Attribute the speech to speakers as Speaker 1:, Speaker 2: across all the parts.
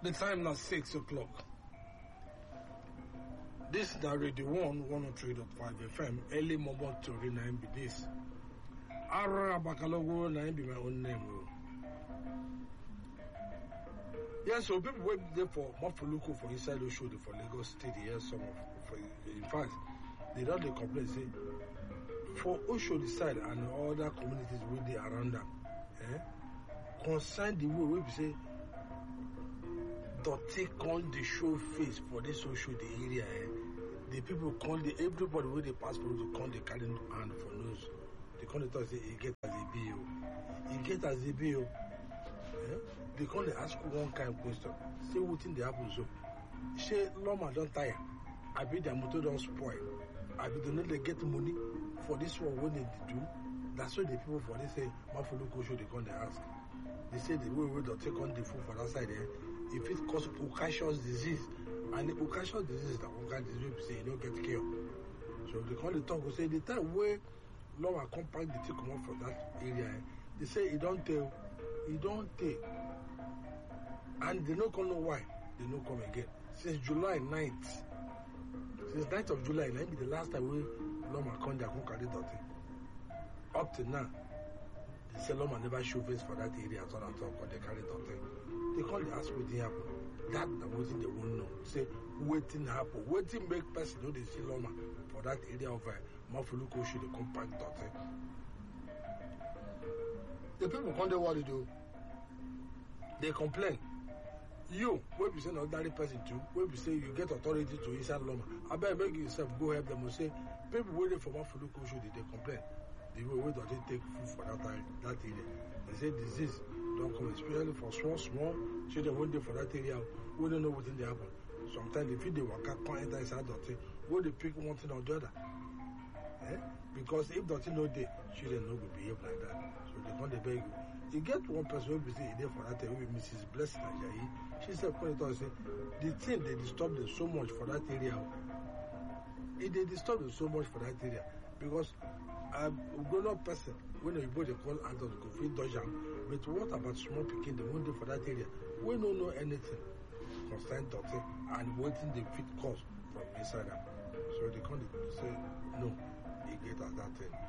Speaker 1: The time now 6 o'clock. This is the Radio 103.5 FM. Early moment to rename be this. Ara Bakalogo name be my own name. Yes, so people wait there for Mafuluku for inside the show for Lagos State. Yes, some of for in fact they don't complain say for Osho side and other communities with the around them. Concern the way we say dirty call the show face for this social the area. The people call the everybody where they pass through to call the carry hand for nose. They call it say he get as a bill. He get as a bill. They call they ask one kind of question. Say what in the happen so. Say Loma don't tire. I be their motor don't spoil. I be the they get money for this one what they do. That's what the people for they say Mafuluku show they call they ask. They say the way we don't take on the food for that side there. If it causes precocious disease, and the precocious disease that one kind disease we say you don't get care. So they call the talk we say the time where Loma compact the take come from that area, they say it don't tell. He don't take, and they don't know why they don't come again. Since July 9th, since 9th of July, it be the last time we Loma come there come carry dirty. Up to now, they say Loma never show face for that area at all because they carry dirty. They call the ask wetin happen. That wetin they won't know. Say wetin happen, wetin make person know they see Loma for that area of Mafuluku should they compact dirty. The people come there what they do. They complain. You, where we say an ordinary person too, where we say you get authority to inside Loma. I better make yourself go help them. We say people waiting for Mafuluku should they complain. The way don't they take food for that area. They say disease don't come, especially for small children when they for that area. We don't know what in they happen. Sometimes they feel they walk out enter inside dirty. Where they pick one thing or the other. Because if dirty no day, children no will behave like that. So they can't beg you. You get one person who be say there for that area, Mrs. Blessed Ajayi. She said, say the thing they disturb them so much for that area. They disturb them so much for that area because a grown-up person when you both call adults go feed dodge them. But what about small picking the window for that area? We don't know anything concerning dirty and waiting the fit cause from inside them. So they can't say no. You get at that thing.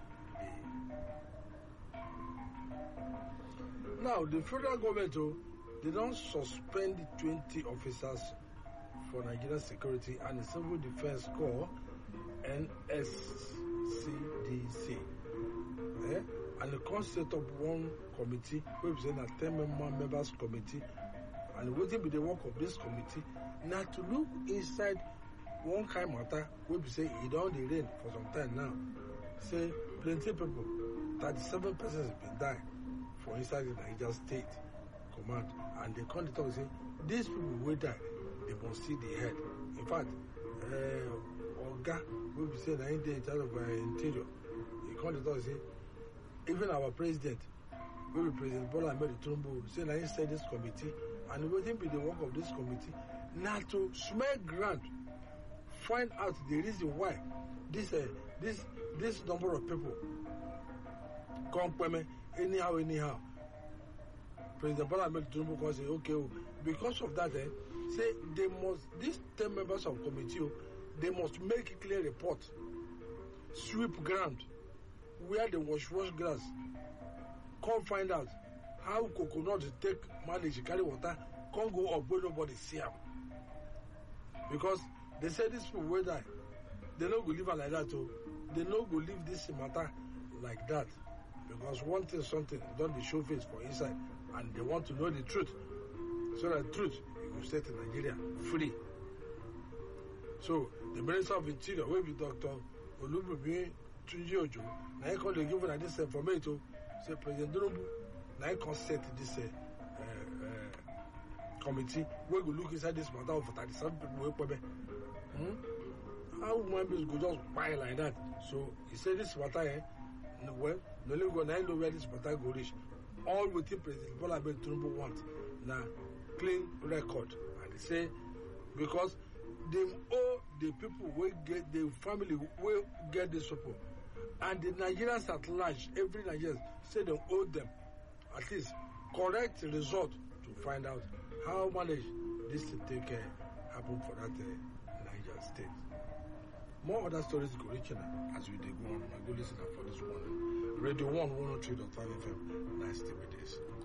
Speaker 1: Now the federal government they don't suspend 20 officers for Nigerian Security and the Civil Defense Corps NSCDC. And the can set up one committee, representing a 10-member members committee, and what will be the work of this committee now to look inside one kind of matter we be say it don't rain for some time now. Say plenty people, 37 persons have been died for inside the Niger State Command, and they come to talk and say these people will die, they must see the head. In fact, Oga we be say that in charge of interior, he come to talk and say even our president, we be President Bola Ahmed Tinubu, say that he said this committee, and what will be the work of this committee now to smell ground. Find out the reason why this number of people come anyhow. President Bola Ahmed Tinubu can say, okay, because of that, say they must, these 10 members of committee, they must make a clear report, sweep ground, where they wash grass, come find out how coconut take manage carry water, can't go up where nobody see them. Because they say these people will die. They don't go live like that too. They don't go live this matter like that. Because one thing, something, don't be show face for inside. And they want to know the truth. So that truth, you will set in Nigeria free. So, the Minister of Interior, will be Dr. Olububi Tunji Ojo, now he called the given this information, say President Tinubu, now he can set this committee, we go look inside this matter of 37 people. How human beings go just buy like that? So he said this matter, well, no longer know where this matter go reach. All within President Bola Ahmed Tinubu want now clean record, and they say because they owe the people will get the family will get this support, and the Nigerians at large, every Nigerian say they owe them at least correct result to find out how manage this to take happen for that Niger state. More other stories go reaching as we dey go on. I go listen for this one. Radio 1 103.5 FM. Nice to be this.